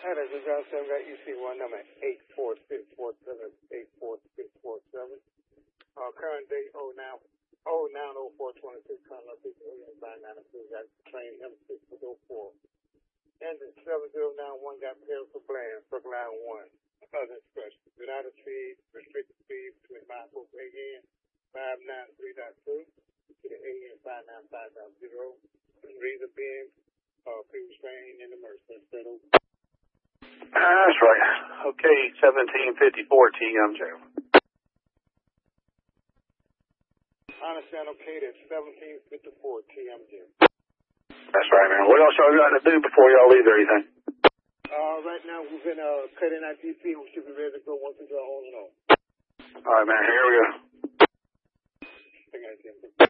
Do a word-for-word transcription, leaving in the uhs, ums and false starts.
That is the John seven got E C one number eight four six four seven, eight four six four seven. Uh, current date oh nine oh four twenty-six, current location eight nine nine two, got train M six oh four. Engine seven zero nine one got paired for Bland, circle line one. Other expression. Without a speed, restricted speed between five four A N five nine three point two to the A N five nine five point zero. Reason being, uh, pre-restrained in the Mercer. Settled. That's right. Okay, seventeen fifty-four T M J. I understand, okay, that's seventeen fifty-four T M J. That's right, man. What else y'all got to do before y'all leave or anything? Uh, right now, we've been uh, cutting our D P. We should be ready to go once we draw on and on. All right, man. Here we go. I got you.